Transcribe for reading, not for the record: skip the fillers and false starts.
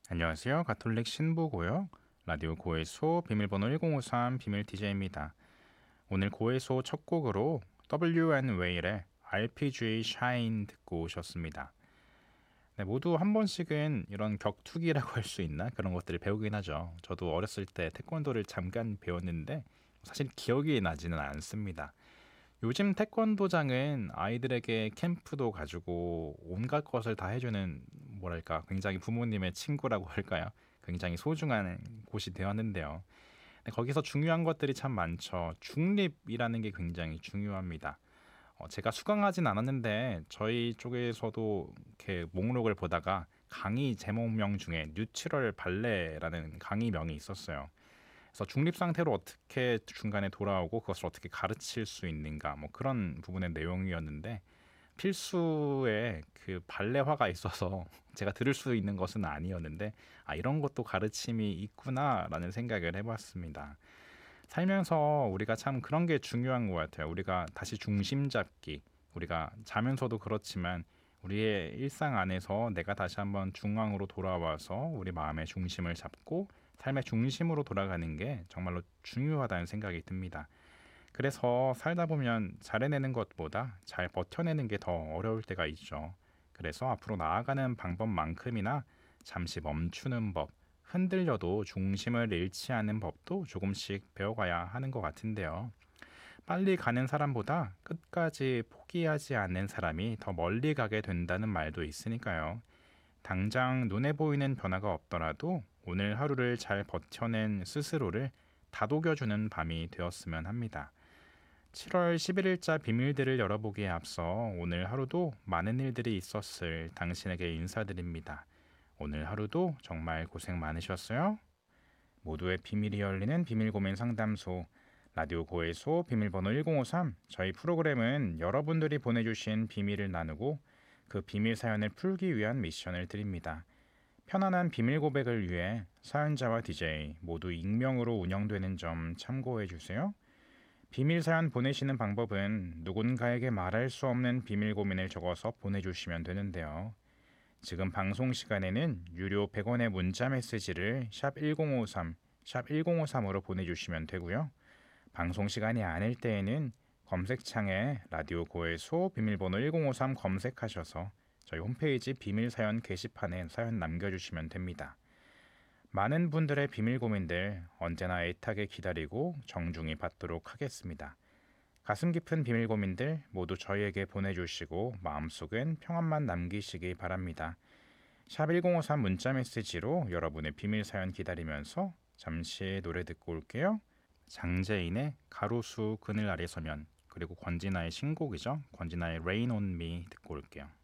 안녕하세요. 가톨릭 신부고요. 라디오 고해소 비밀번호 1053 비밀 DJ입니다. 오늘 고해소 첫 곡으로 W.N. 웨일의 RPG Shine 듣고 오셨습니다. 네, 모두 한 번씩은 이런 격투기라고 할 수 있나? 그런 것들을 배우긴 하죠. 저도 어렸을 때 태권도를 잠깐 배웠는데 사실 기억이 나지는 않습니다. 요즘 태권도장은 아이들에게 캠프도 가지고 온갖 것을 다 해주는 뭐랄까 굉장히 부모님의 친구라고 할까요? 굉장히 소중한 곳이 되었는데요. 네, 거기서 중요한 것들이 참 많죠. 중립이라는 게 굉장히 중요합니다. 제가 수강하진 않았는데 저희 쪽에서도 이렇게 목록을 보다가 강의 제목명 중에 뉴트럴 발레라는 강의명이 있었어요. 그래서 중립 상태로 어떻게 중간에 돌아오고 그것을 어떻게 가르칠 수 있는가 뭐 그런 부분의 내용이었는데 필수에 그 발레화가 있어서 제가 들을 수 있는 것은 아니었는데 이런 것도 가르침이 있구나라는 생각을 해봤습니다. 살면서 우리가 참 그런 게 중요한 것 같아요. 우리가 다시 중심 잡기, 우리가 자면서도 그렇지만 우리의 일상 안에서 내가 다시 한번 중앙으로 돌아와서 우리 마음의 중심을 잡고 삶의 중심으로 돌아가는 게 정말로 중요하다는 생각이 듭니다. 그래서 살다 보면 잘해내는 것보다 잘 버텨내는 게 더 어려울 때가 있죠. 그래서 앞으로 나아가는 방법만큼이나 잠시 멈추는 법, 흔들려도 중심을 잃지 않는 법도 조금씩 배워가야 하는 것 같은데요. 빨리 가는 사람보다 끝까지 포기하지 않는 사람이 더 멀리 가게 된다는 말도 있으니까요. 당장 눈에 보이는 변화가 없더라도 오늘 하루를 잘 버텨낸 스스로를 다독여주는 밤이 되었으면 합니다. 7월 11일자 비밀들을 열어보기에 앞서 오늘 하루도 많은 일들이 있었을 당신에게 인사드립니다. 오늘 하루도 정말 고생 많으셨어요. 모두의 비밀이 열리는 비밀고민 상담소 라디오 고해소 비밀번호 1053. 저희 프로그램은 여러분들이 보내주신 비밀을 나누고 그 비밀 사연을 풀기 위한 미션을 드립니다. 편안한 비밀 고백을 위해 사연자와 DJ 모두 익명으로 운영되는 점 참고해 주세요. 비밀 사연 보내시는 방법은 누군가에게 말할 수 없는 비밀 고민을 적어서 보내주시면 되는데요. 지금 방송 시간에는 유료 100원의 문자 메시지를 샵 1053, 샵 1053으로 보내주시면 되고요. 방송 시간이 아닐 때에는 검색창에 라디오 고해소 비밀번호 1053 검색하셔서 저희 홈페이지 비밀 사연 게시판에 사연 남겨주시면 됩니다. 많은 분들의 비밀 고민들 언제나 애타게 기다리고 정중히 받도록 하겠습니다. 가슴 깊은 비밀 고민들 모두 저희에게 보내주시고 마음속엔 평안만 남기시기 바랍니다. 샵 1053 문자 메시지로 여러분의 비밀 사연 기다리면서 잠시 노래 듣고 올게요. 장재인의 가로수 그늘 아래 서면, 그리고 권진아의 신곡이죠. 권진아의 Rain on Me 듣고 올게요.